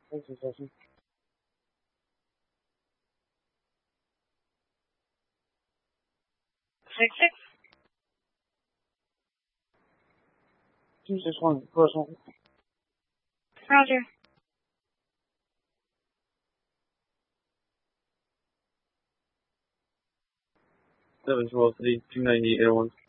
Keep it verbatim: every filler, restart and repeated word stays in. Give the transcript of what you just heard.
开始小心。 Six six. Two six one, personal. Roger. Seven twelve three two ninety Air One.